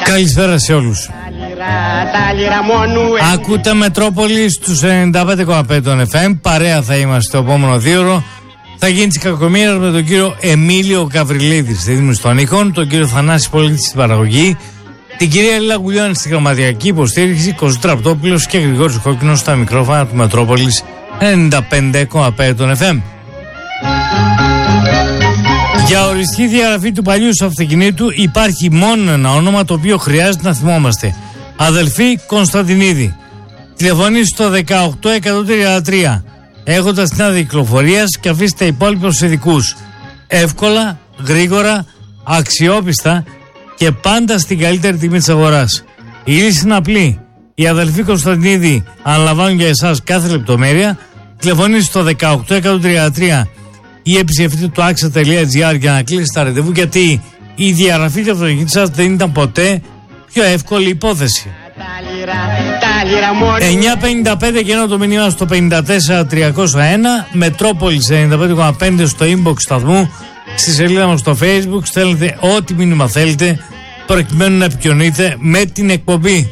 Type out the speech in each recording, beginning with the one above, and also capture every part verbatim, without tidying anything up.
Καλησπέρα σε όλους. Ακούτε Μετρόπολη στους ενενήντα πέντε κόμμα πέντε των εφ εμ. Παρέα θα είμαστε το επόμενο δύο ώρο. Θα γίνει της κακομοίρας με τον κύριο Εμίλιο Καβριλίδη στη δήμηση των ήχων, τον κύριο Θανάση Πολίτη στην παραγωγή, την κυρία Λίλα Γουλιώνη στη γραμματιακή υποστήριξη, Κωστή Τραπτόπουλος και Γρηγόρης Κόκκινος στα μικρόφωνα του Μετρόπολης ενενήντα πέντε κόμμα πέντε των εφ εμ. Για οριστική διαγραφή του παλιού σου αυτοκινήτου υπάρχει μόνο ένα όνομα το οποίο χρειάζεται να θυμόμαστε. Αδελφή Κωνσταντινίδη. Τηλεφωνήστε στο δεκαοκτώ εκατόν τριάντα τρία έχοντας την άδεια κυκλοφορίας και αφήστε τα υπόλοιπα στους ειδικούς. Εύκολα, γρήγορα, αξιόπιστα και πάντα στην καλύτερη τιμή της αγοράς. Η λύση είναι απλή. Οι αδελφοί Κωνσταντινίδη αναλαμβάνουν για εσάς κάθε λεπτομέρεια. Τηλεφωνήστε στο δεκαοκτώ εκατόν τριάντα τρία ή επισκεφτείτε το άξα τελεία τζι άρ για να κλείσετε τα ραντεβού, γιατί η διαγραφή του αυτοκινήτου σας δεν ήταν ποτέ πιο εύκολη υπόθεση. εννιά πενήντα πέντε και ένα το μήνυμα στο πενήντα τέσσερα τριακόσια ένα, Μετρόπολης ενενήντα πέντε κόμμα πέντε στο inbox σταθμού, στη σελίδα μας στο Facebook. Στέλνετε ό,τι μήνυμα θέλετε προκειμένου να επικοινωνείτε με την εκπομπή.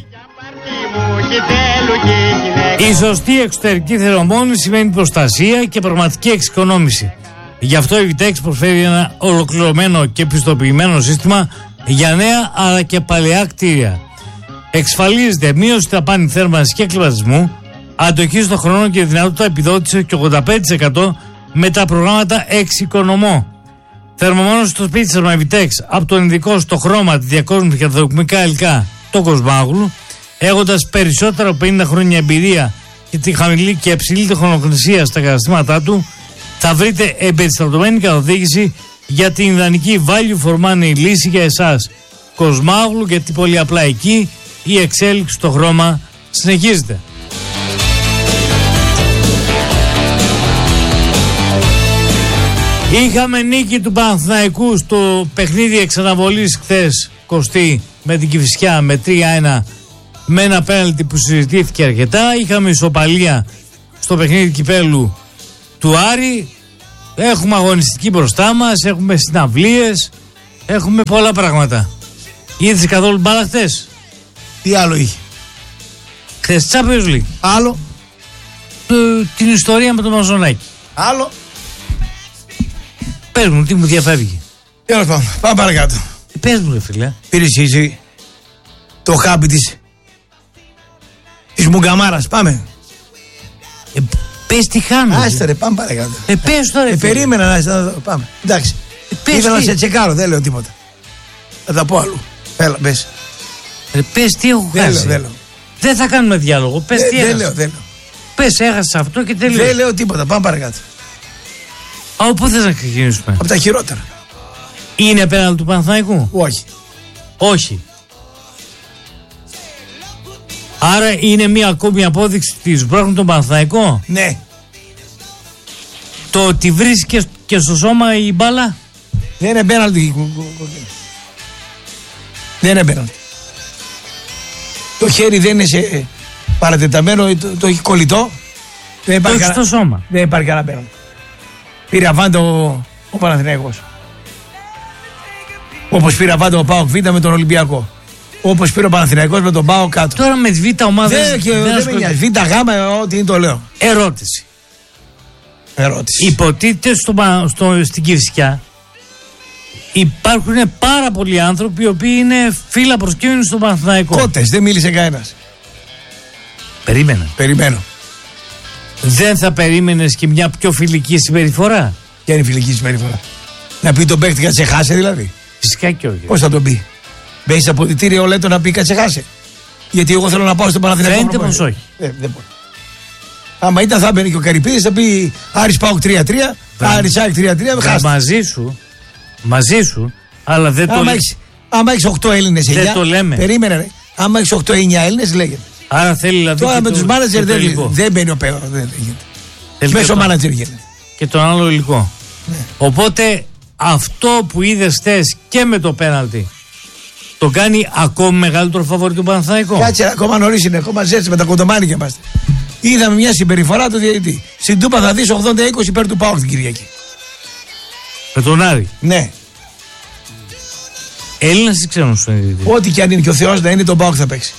Η σωστή εξωτερική θερμομόνωση σημαίνει προστασία και πραγματική εξοικονόμηση. Γι' αυτό η Vitex προσφέρει ένα ολοκληρωμένο και πιστοποιημένο σύστημα για νέα αλλά και παλαιά κτίρια. Εξασφαλίζεται μείωση ταπάνη θέρμανσης και κλιματισμού, αντοχή στον χρόνο και δυνατότητα επιδότηση και ογδόντα πέντε τοις εκατό με τα προγράμματα Εξοικονομώ. Θερμομόνωση στο σπίτι σας με Vitex από τον ειδικό στο χρώμα, τη διακόσμηση και τα δοκιμικά υλικά, το Κοσμάγλου, έχοντας περισσότερα από πενήντα χρόνια εμπειρία και τη χαμηλή και υψηλή τεχνογνωσία στα καταστήματά του, θα βρείτε εμπεριστατωμένη καθοδήγηση για την ιδανική value for money λύση για εσάς. Κοσμάγλου, γιατί πολύ απλά εκεί η εξέλιξη στο χρώμα συνεχίζεται. Είχαμε νίκη του Παναθηναϊκού στο παιχνίδι εξαναβολής χθες, Κωστή, με την Κηφισιά με τρία ένα, με ένα πέναλτι που συζητήθηκε αρκετά. Είχαμε ισοπαλία στο παιχνίδι κυπέλου του Άρη. Έχουμε αγωνιστική μπροστά μας, έχουμε συναυλίες, έχουμε πολλά πράγματα. Είδες καθόλου μπάλα χθες? Τι άλλο είχε? Χθες Champions League. Άλλο? Το, την ιστορία με τον Μαζονάκη. Άλλο? Πες μου, τι μου διαφεύγει. Τέλος πάντων, πάμε παρακάτω. Πες μου, ρε φίλε. Πήρες εσύ το χάπι της της Μουγκαμάρας, πάμε. Ε, πες τι χάνω. Άστε ρε, πάμε παρακάτω. Ε, πες τώρα, ε, περίμενα να είσαι, πάμε. Εντάξει. Ε, ήθελα να σε τσεκάρω, δεν λέω τίποτα. Θα τα πω αλλού. Έλα, πες. Ε, πες τι έχω δεν χάσει. Λέω, δεν, λέω. δεν θα κάνουμε διάλογο. Πες δεν, τι δεν έχασα. λέω, δεν λέω. Πες έχασες αυτό και τελείω. Δεν λέω τίποτα, πάμε παρακάτω. Α, πού θες να ξεκινήσουμε? Από τα χειρότερα. Είναι πέναλτι του Παναθηναϊκού? Όχι. Όχι. Άρα είναι μια ακόμη απόδειξη ότι σμπρώχνουν τον Παναθηναϊκό. Ναι. Το ότι βρίσκει και στο σώμα η μπάλα. Δεν είναι πέναλτι. Δεν είναι πέναλτι. Το χέρι δεν είναι σε παρατεταμένο, το, το έχει κολλητό. Δεν το έχει στο σώμα. Δεν υπάρχει κανένα πέναλτι. Πήρε αβάντο ο, ο Παναθηναϊκός. Όπως πήρε αβάντο ο ΠΑΟΚ Β με τον Ολυμπιακό. Όπως πήρε ο Παναθηναϊκός με τον ΠΑΟΚ κάτω. Τώρα με τις Β ομάδες. Δεν, και, δεν, δεν με νοιάζει. Β, Γ, ό,τι είναι το λέω. Ερώτηση. Ερώτηση. Υποτίθεται στο, στο, στην Κηφισιά υπάρχουν πάρα πολλοί άνθρωποι οι οποίοι είναι φύλλα προσκύμενοι στον Παναθηναϊκό. Κότες, δεν μίλησε κανένας. Περίμενα. Περιμένω. Δεν θα περίμενες και μια πιο φιλική συμπεριφορά? Ποια είναι η φιλική συμπεριφορά? Να πει τον παίκτη κατσεχάσε δηλαδή? Φυσικά και όχι. Πώς θα τον πει? Μπαίνει στα αποδυτήρια ο Λέτο να πει κατσεχάσε? Γιατί εγώ θέλω να πάω στον Παναθηναϊκό. Φαίνεται πως όχι. Ε, δεν μπορεί. Άμα ήταν θα μπαίνει και ο Καρυπίδης θα πει Άρης ΠΑΟΚ τρία τρία, Άρης ΑΕΚ τρία τρία. Μαζί σου, μαζί σου, αλλά δεν άμα το έχεις, άμα έχεις οκτώ Έλληνες, δεν το λέμε. Περίμενε ρε. Άμα έχεις οκτώ εννιά Έλληνες λέγεται. Άρα θέλει δηλαδή. Τώρα με το, τους μάνατζερ δεν, δεν μπαίνει ο Πέο. Μέσω μάνατζερ γίνεται. Και τον άλλο υλικό. Ναι. Οπότε αυτό που είδες χθες και με το πέναλτι το κάνει ακόμη μεγαλύτερο φαβορί του Παναθηναϊκού. Κάτσε, ακόμα νωρίς είναι, ακόμα ζέστη με τα κοντομάνια είμαστε. Είδαμε μια συμπεριφορά του διαιτητή. Στην Τούπα θα δεις ογδόντα είκοσι υπέρ του ΠΑΟΚ την Κυριακή. Με τον Άρη. Ναι. Έλληνας ή ξένος στον διαιτητή? Ό,τι και αν είναι και ο Θεός να είναι, τον ΠΑΟΚ θα παίξει.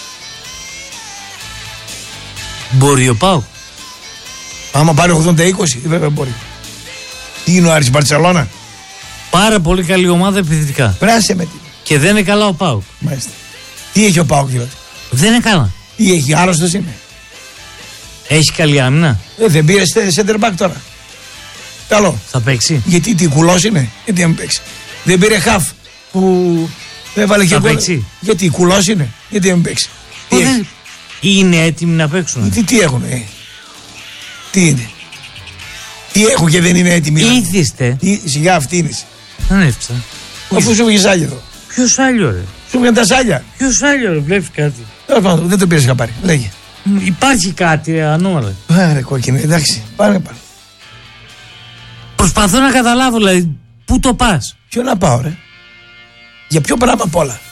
Μπορεί ο ΠΑΟΚ. Άμα πάρει ογδόντα είκοσι, βέβαια μπορεί. Τι είναι ο Άρης Μπαρτσελώνα? Πάρα πολύ καλή ομάδα επιθετικά. Πράσε με τι. Και δεν είναι καλά ο ΠΑΟΚ. Μάλιστα. Τι έχει ο ΠΑΟΚ δηλαδή? Δεν είναι καλά. Τι έχει, άρρωστος είναι? Έχει καλή άμυνα. Ε, δεν πήρε center back τώρα? Καλό. Θα παίξει. Γιατί τι κουλός είναι? Γιατί δεν παίξει? Δεν πήρε half που έβαλε και Θα γκολ. παίξει. Γιατί κουλός είναι? Γιατί δεν παίξει? Τι, δεν... έχει? Είναι έτοιμοι να παίξουν. Τι, τι έχουν, ε? Τι είναι? Τι έχουν και δεν είναι έτοιμοι? Ήθιστε. Ή, σιγά αυτή είναι. Δεν έφτιαξα. Αφού σου βγει άλλο εδώ. Ποιος άλλο ρε? Σου βγήκαν τα σάλια. Ποιος άλλο ρε? Βλέπεις κάτι? Τέλος πάντων, δεν το πήρες χαπάρι. Λέγε. Υπάρχει κάτι ανώμαλο. Άρε κόκκινε, εντάξει. Πάμε πάλι. Προσπαθώ να καταλάβω δηλαδή πού το πας. Ποιο να πάω ρε? Για ποιο πράγμα απ' όλα?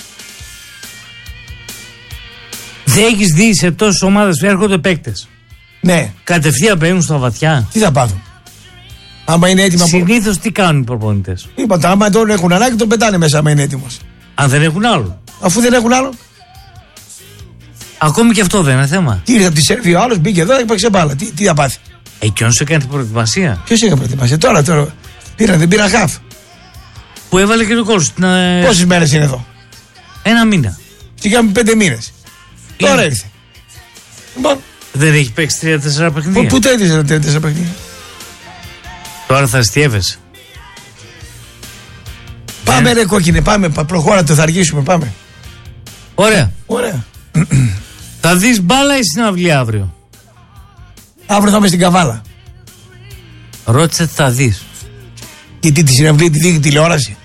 Δεν έχεις δει σε τόσες ομάδες που έρχονται παίκτες? Ναι. Κατευθείαν παίρνουν στα βαθιά. Τι θα πάθουν? Άμα είναι έτοιμα. Συνήθως τι κάνουν οι προπονητές? Είπατε, άμα τον έχουν ανάγκη, τον πετάνε μέσα άμα είναι έτοιμος. Αν δεν έχουν άλλο. Αφού δεν έχουν άλλο. Ακόμη και αυτό δεν είναι θέμα. Τι ήρθε από τη Σερβία, ο άλλος μπήκε εδώ, έπαιξε μπάλα. Τι, τι θα πάθει? Εκείνος έκανε την προετοιμασία. Ποιος έκανε προετοιμασία? Τώρα, τώρα. Πήραν, δεν πήραν χαφ. Που έβαλε και το κόλ στην. Ε... Πόσες μέρες είναι εδώ? Ένα μήνα. Σιγά πέντε μήνες. Είναι. Τώρα ήρθε. Λοιπόν, δεν έχει παίξει τρία τέσσερα παιχνίδια. πού τέτοιες τρία τέσσερα παιχνίδια? Τώρα θα αστιεύεσαι. Πάμε ρε κόκκινε, πάμε. Προχώρατε, θα αργήσουμε, πάμε. Ωραία. Ωραία. Θα δεις μπάλα ή συναυλία αύριο? Αύριο θα είμαι στην Καβάλα. Ρώτησε τι θα δεις. Γιατί τη συναυλία τη δείχνει τηλεόραση?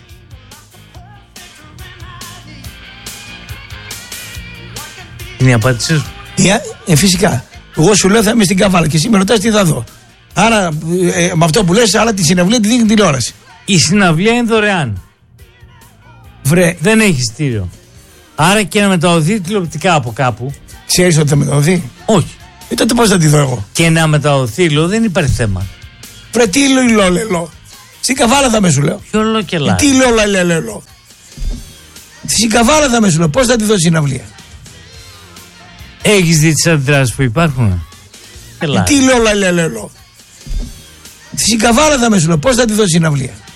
Είναι η απάντησή σου? Ε, ε, φυσικά. Εγώ σου λέω θα είμαι στην Καβάλα και εσύ με ρωτάς τι θα δω. Άρα ε, με αυτό που λες, αλλά τη συναυλία τη δείχνει τηλεόραση. Η συναυλία είναι δωρεάν. Βρε. Δεν έχει εισιτήριο. Άρα και να μεταδοθεί τηλεοπτικά από κάπου. Ξέρεις ότι θα μεταδοθεί? Όχι. Ε, τότε πώς θα τη δω εγώ? Και να μεταδοθεί, λέω, δεν υπάρχει θέμα. Βρε, τι λέω, λέω, λέω. Στην Καβάλα θα με σου λέω. Ποιο λέω και Ε, λάθος. τι λέω, λέω, λέω, λέω. Στην Καβάλα θα με σου λέω. Πώς θα τη δω στη συναυλία? Έχεις δει τις αντιδράσεις που υπάρχουν? Ε, τι λέω, λέω, λέω, λέω. Στην Καβάλα θα με σου λέω. Πώς θα τη δω στη συναυλία?